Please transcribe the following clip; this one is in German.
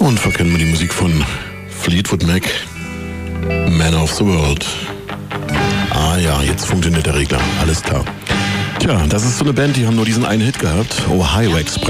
Und verkennen wir die Musik von Fleetwood Mac, Man of the World. Ah ja, jetzt funktioniert der Regler, alles klar. Tja, das ist so eine Band, die haben nur diesen einen Hit gehabt, Ohio Express.